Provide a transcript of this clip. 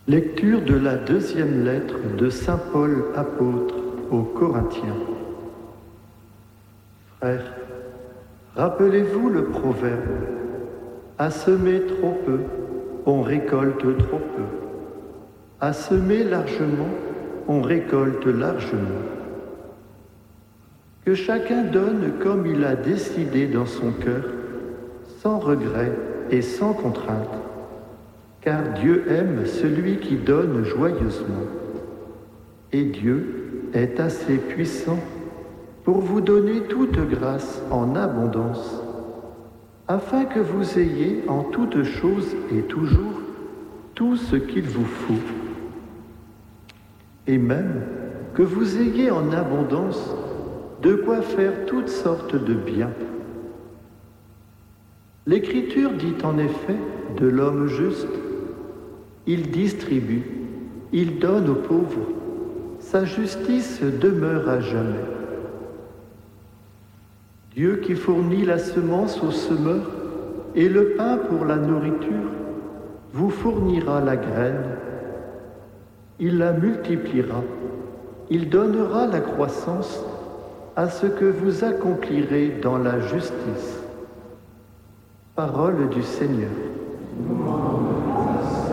Lecture de la deuxième lettre de saint Paul apôtre aux Corinthiens. Frères, rappelez-vous le proverbe « À semer trop peu, on récolte trop peu. À semer largement, on récolte largement. » Que chacun donne comme il a décidé dans son cœur, sans regret et sans contrainte, car Dieu aime celui qui donne joyeusement. Et Dieu est assez puissant pour vous donner toute grâce en abondance, afin que vous ayez en toutes choses et toujours tout ce qu'il vous faut. Et même que vous ayez en abondance de quoi faire toutes sortes de biens. L'Écriture dit en effet de l'homme juste: il distribue, il donne aux pauvres, sa justice demeure à jamais. Dieu qui fournit la semence au semeur et le pain pour la nourriture, vous fournira la graine. Il la multipliera, il donnera la croissance à ce que vous accomplirez dans la justice. Parole du Seigneur.